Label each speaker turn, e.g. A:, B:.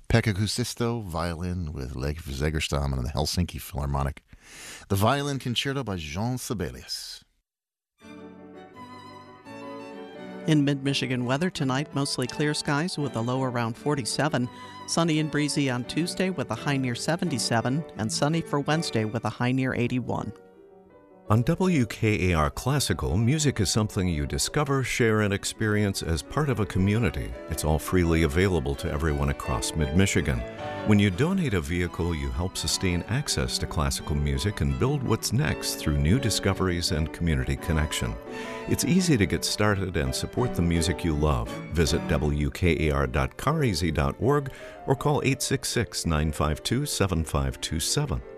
A: Pekka Kuusisto, violin with Leif Segerstam and the Helsinki Philharmonic. The Violin Concerto by Jean Sibelius.
B: In mid-Michigan weather tonight, mostly clear skies with a low around 47, sunny and breezy on Tuesday with a high near 77, and sunny for Wednesday with a high near 81.
C: On WKAR Classical, music is something you discover, share, and experience as part of a community. It's all freely available to everyone across mid-Michigan. When you donate a vehicle, you help sustain access to classical music and build what's next through new discoveries and community connection. It's easy to get started and support the music you love. Visit wkar.caraz.org or call 866-952-7527.